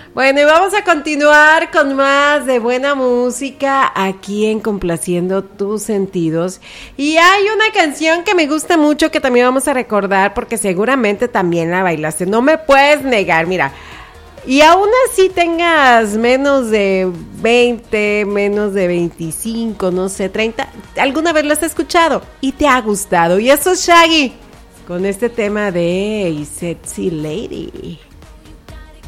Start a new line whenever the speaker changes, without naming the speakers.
Bueno, y vamos a continuar con más de buena música aquí en Complaciendo Tus Sentidos. Y hay una canción que me gusta mucho que también vamos a recordar porque seguramente también la bailaste. No me puedes negar, mira. Y aún así tengas menos de 20, menos de 25, no sé, 30, alguna vez lo has escuchado y te ha gustado. Y eso es Shaggy con este tema de Sexy Lady.